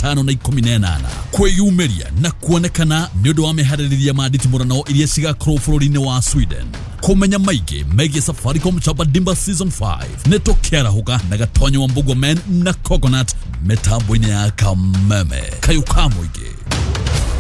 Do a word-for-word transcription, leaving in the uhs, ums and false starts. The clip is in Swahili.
gatano na ikumi na nana kwiyumiria na kuonekana ni undu wa mehaririria ma nditimurano iria cigakorwo bũrũri-inĩ wa Sweden. Kumenya maingĩ megiĩ Safaricom Chapa Dimba Season five nĩ tũkĩarahũka na Gatonyo wa Mbugo Men na Coconut mitambo-inĩ ya Kameme. Kayo ka mũingĩ.